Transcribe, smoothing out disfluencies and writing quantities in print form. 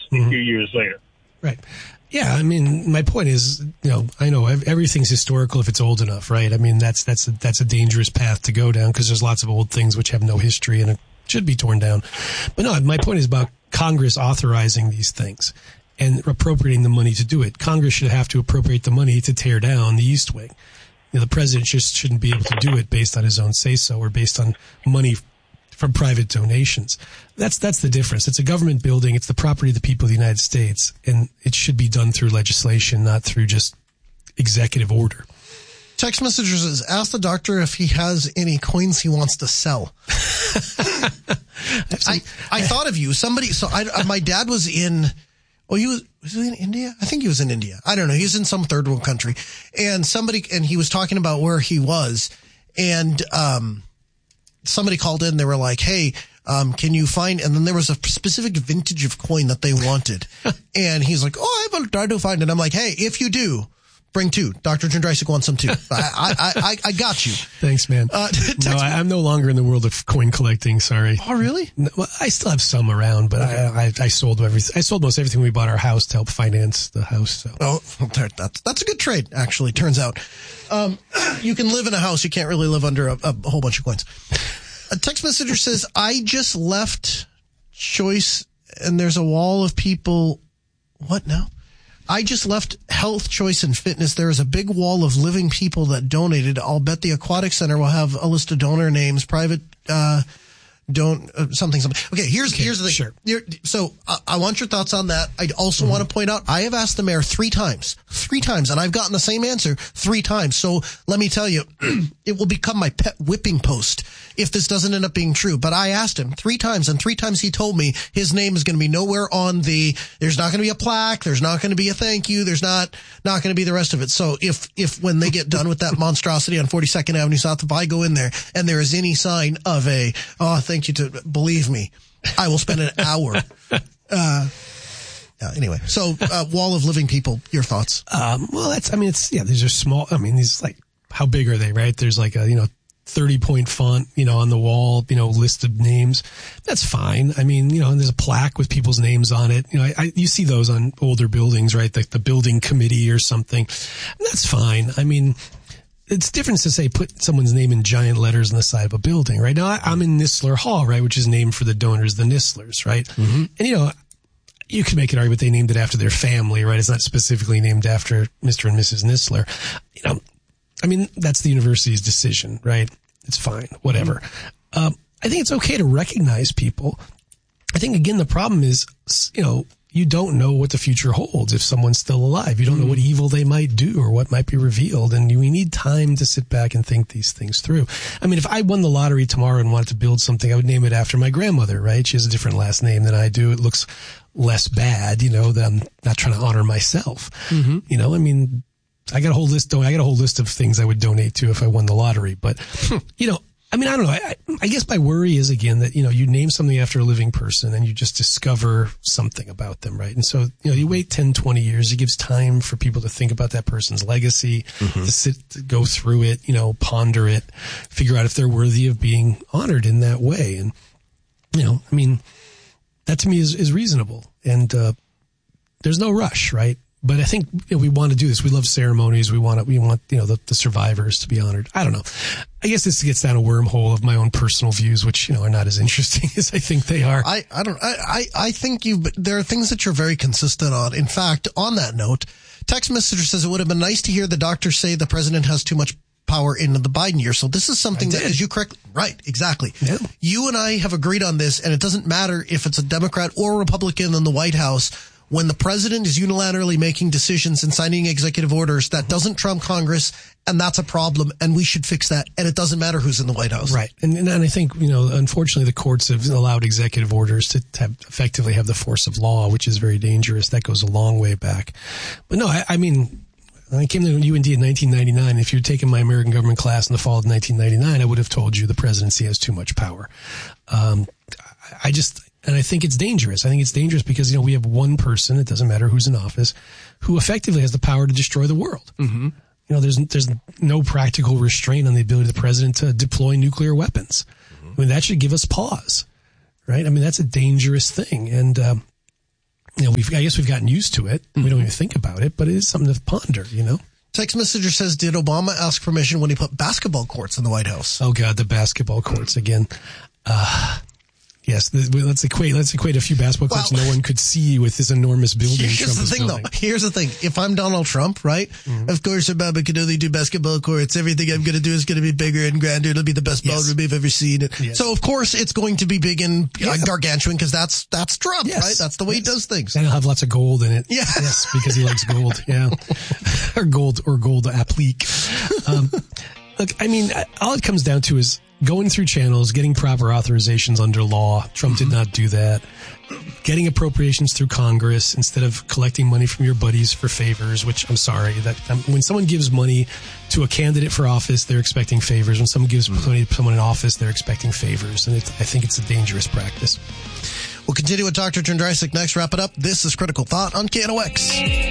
a few years later. Right. Yeah, I mean, my point is, I know everything's historical if it's old enough, right? I mean, that's a dangerous path to go down because there's lots of old things which have no history and it should be torn down. But no, my point is about Congress authorizing these things and appropriating the money to do it. Congress should have to appropriate the money to tear down the East Wing. The president just shouldn't be able to do it based on his own say-so or based on money from private donations. That's the difference. It's a government building. It's the property of the people of the United States, and it should be done through legislation, not through just executive order. Text messager says, ask the doctor if he has any coins he wants to sell. I thought of you. My dad was in, was he in India? I think he was in India. I don't know. He was in some third world country. And he was talking about where he was. And, somebody called in, they were like, hey, can you find, and then there was a specific vintage of coin that they wanted. And he's like, I will try to find it. I'm like, hey, if you do, bring two. Dr. Jindrysik wants them too. I got you. Thanks, man. I'm no longer in the world of coin collecting. Sorry. Oh, really? No, well, I still have some around, but okay. I sold everything. I sold most everything we bought our house to help finance the house. So. Oh, that's a good trade, actually. Turns out, you can live in a house. You can't really live under a whole bunch of coins. A text messenger says, I just left Choice and there's a wall of people. What now? I just left Health, Choice, and Fitness. There is a big wall of living people that donated. I'll bet the Aquatic Center will have a list of donor names, private, something. Okay, here's the thing. Sure. So I want your thoughts on that. I also want to point out, I have asked the mayor three times, and I've gotten the same answer 3 times. So let me tell you, it will become my pet whipping post if this doesn't end up being true. But I asked him 3 times, and 3 times he told me his name is going to be nowhere on there's not going to be a plaque, there's not going to be a thank you, there's not going to be the rest of it. So if when they get done with that monstrosity on 42nd Avenue South, if I go in there and there is any sign of thank you to believe me, I will spend an hour. Anyway, so wall of living people, your thoughts? These are small. I mean, these how big are they, right? There's like a, 30-point font, on the wall, list of names. That's fine. I mean, and there's a plaque with people's names on it. You see those on older buildings, right? Like the building committee or something. That's fine. I mean, it's different to say put someone's name in giant letters on the side of a building, right? Now, I'm in Nistler Hall, right, which is named for the donors, the Nistlers, right? Mm-hmm. And, you can make an argument they named it after their family, right? It's not specifically named after Mr. and Mrs. Nistler. That's the university's decision, right? It's fine, whatever. Mm-hmm. I think it's okay to recognize people. I think, again, the problem is, you don't know what the future holds if someone's still alive. You don't know what evil they might do or what might be revealed. And we need time to sit back and think these things through. I mean, if I won the lottery tomorrow and wanted to build something, I would name it after my grandmother, right? She has a different last name than I do. It looks less bad, that I'm not trying to honor myself. Mm-hmm. I got a whole list of things I would donate to if I won the lottery. But, I don't know. I guess my worry is, again, that, you name something after a living person and you just discover something about them, right? And so, you wait 10, 20 years. It gives time for people to think about that person's legacy, to go through it, ponder it, figure out if they're worthy of being honored in that way. And, that to me is reasonable. And there's no rush, right? But I think we want to do this. We love ceremonies. We want the survivors to be honored. I don't know. I guess this gets down a wormhole of my own personal views, which are not as interesting as I think they are. I think there are things that you're very consistent on. In fact, on that note, text messenger says it would have been nice to hear the doctor say the president has too much power in the Biden year. So this is something that, as you correct, right, exactly. Yeah. You and I have agreed on this, and it doesn't matter if it's a Democrat or Republican in the White House. When the president is unilaterally making decisions and signing executive orders, that doesn't trump Congress, and that's a problem, and we should fix that. And it doesn't matter who's in the White House. Right. And I think, unfortunately, the courts have allowed executive orders to effectively have the force of law, which is very dangerous. That goes a long way back. But no, when I came to UND in 1999, if you'd taken my American government class in the fall of 1999, I would have told you the presidency has too much power. And I think it's dangerous. I think it's dangerous because, we have one person, it doesn't matter who's in office, who effectively has the power to destroy the world. Mm-hmm. There's no practical restraint on the ability of the president to deploy nuclear weapons. Mm-hmm. That should give us pause, right? That's a dangerous thing. And, I guess we've gotten used to it. We don't even think about it, but it is something to ponder, Text messenger says, did Obama ask permission when he put basketball courts in the White House? Oh God, the basketball courts again. Yes, let's equate a few basketball courts no one could see with this enormous building. Here's the thing. If I'm Donald Trump, right? Mm-hmm. Of course, Obama can only do basketball courts. Everything I'm going to do is going to be bigger and grander. It'll be the best ballroom we've ever seen. Yes. So, of course, it's going to be big and gargantuan because that's Trump, right? That's the way he does things. And he'll have lots of gold in it. Yeah. Yes, because he likes gold. Yeah. or gold applique. Look, I mean, all it comes down to is going through channels, getting proper authorizations under law. Trump did not do that. Getting appropriations through Congress instead of collecting money from your buddies for favors, which I'm sorry, that when someone gives money to a candidate for office, they're expecting favors. When someone gives money to someone in office, they're expecting favors. And I think it's a dangerous practice. We'll continue with Dr. Jendrisik next. Wrap it up. This is Critical Thought on KNOX.